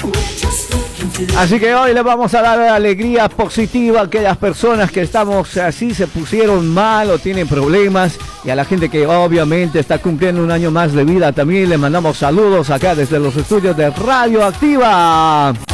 Así que hoy les vamos a dar alegría positiva a aquellas personas que estamos así, se pusieron mal o tienen problemas, y a la gente que obviamente está cumpliendo un año más de vida también le mandamos saludos acá desde los estudios de Radio Activa.